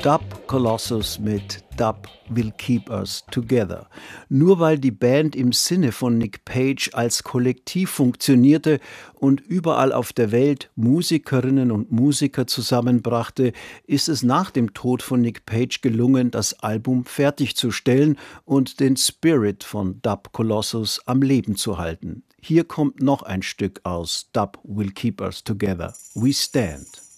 Dub Colossus mit Dub Will Keep Us Together. Nur weil die Band im Sinne von Nick Page als Kollektiv funktionierte und überall auf der Welt Musikerinnen und Musiker zusammenbrachte, ist es nach dem Tod von Nick Page gelungen, das Album fertigzustellen und den Spirit von Dub Colossus am Leben zu halten. Hier kommt noch ein Stück aus Dub Will Keep Us Together. We Stand.